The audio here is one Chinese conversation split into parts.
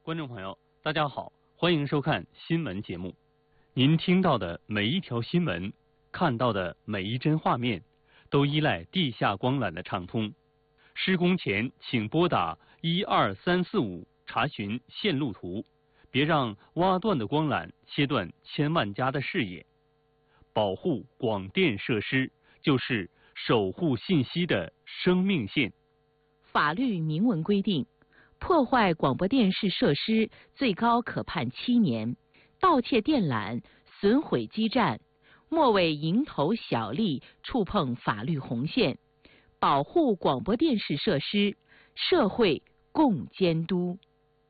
观众朋友，大家好，欢迎收看新闻节目。您听到的每一条新闻，看到的每一帧画面，都依赖地下光缆的畅通。施工前，请拨打12345查询线路图，别让挖断的光缆切断千万家的视野。保护广电设施，就是守护信息的生命线。 法律明文规定，破坏广播电视设施最高可判7年，盗窃电缆、损毁基站，莫为蝇头小利触碰法律红线。保护广播电视设施，社会共监督。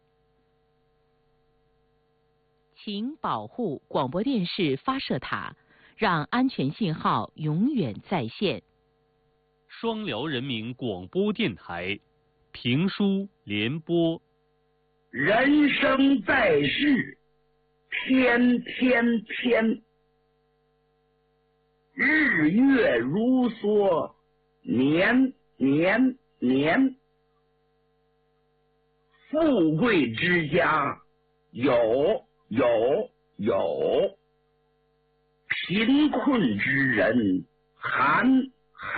请保护广播电视发射塔，让安全信号永远在线。 双辽人民广播电台评书联播。 人生在世，天天天，日月如梭，年年年。富贵之家有，贫困之人寒。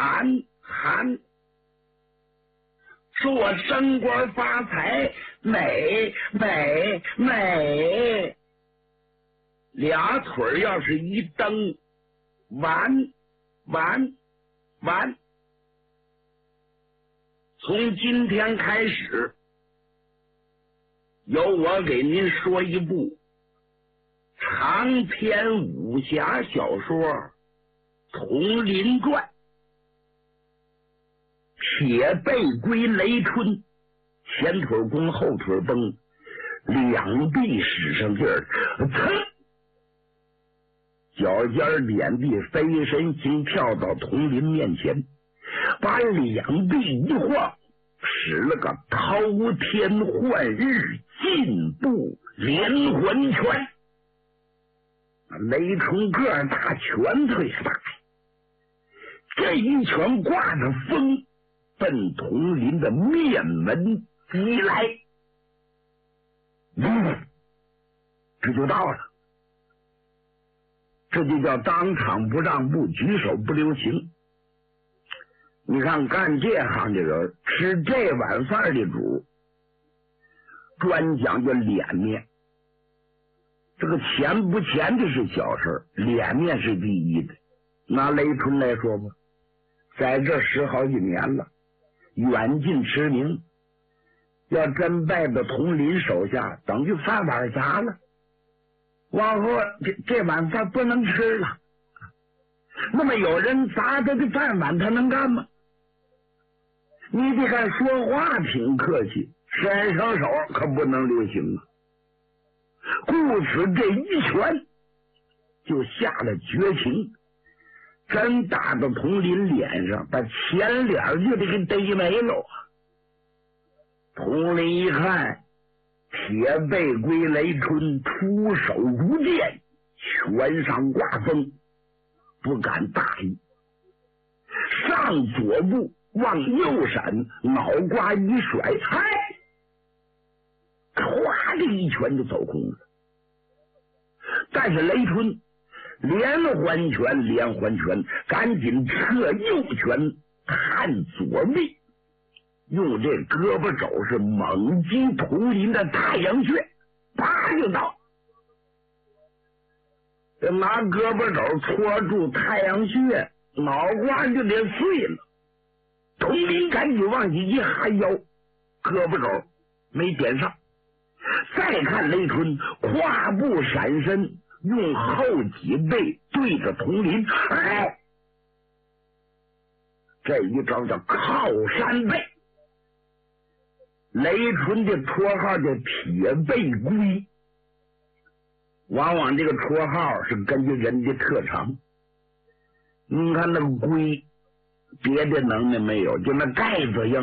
说升官发财美，俩腿要是一蹬，完。从今天开始，由我给您说一部长篇武侠小说《铜林传》。铁背归雷春，前腿弓后腿绷，两臂使上劲儿，噌，脚尖点地飞身形跳到铜林面前，把两臂一晃，使了个滔天换日进步连环拳。雷春个儿大，拳头也大，这一拳刮着风，奔铜林的面门击来，这就到了。这就叫当场不让步，举手不留情。你看干这行的人，吃这碗饭的主，专讲究脸面。这个钱不钱的是小事，脸面是第一的。拿雷春来说吧，在这10好几年了，远近驰名，要真败到铜林手下，等于饭碗砸了，往后这碗饭不能吃了。那么有人砸他的饭碗，他能干吗？你得看说话挺客气，伸上手可不能留情啊。故此这一拳就下了绝情，真打到铜林脸上，把前脸就得给逮没了。铜林一看，铁背归雷春出手如剑，拳上挂风，不敢大意，上左步往右闪，脑瓜一甩，咵的一拳就走空了。但是雷春连环拳，赶紧撤右拳，看左臂，用这胳膊肘是猛击铜林的太阳穴，啪就到。这拿胳膊肘戳住太阳穴，脑瓜就得碎了。铜林赶紧往起一哈腰，胳膊肘没点上。再看雷春跨步闪身，用后脊背对着铜林，这一招叫靠山背。雷春的绰号叫铁背龟，往往这个绰号是根据人的特长。你看那个龟，别的能耐没有，就那盖子硬。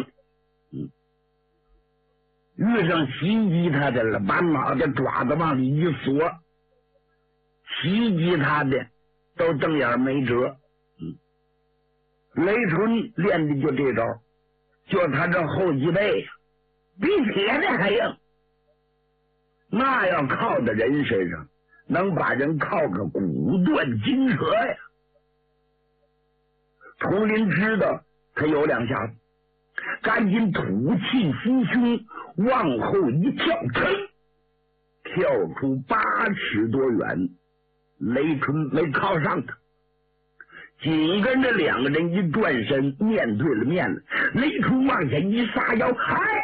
遇上袭击他的了，把脑袋爪子往里一缩，袭击他的都瞪眼没辙。雷春练的就这招，就他这后脊背比铁的还硬。 那要靠在人身上，能把人靠个骨断筋折呀。佟林知道他有两下子，赶紧吐气扶胸，往后一跳，噌，跳出8尺多远。雷春没靠上他，紧跟着两个人一转身，面对了面了。雷春往下一撒腰，哎，